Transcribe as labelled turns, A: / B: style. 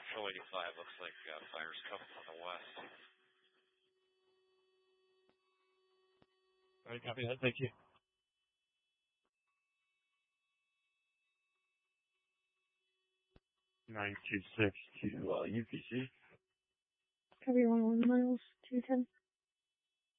A: Control 85 looks like fire's coming from the west.
B: All right, copy that. Thank you. 926 to UPC.
C: Copy 11 miles, 210.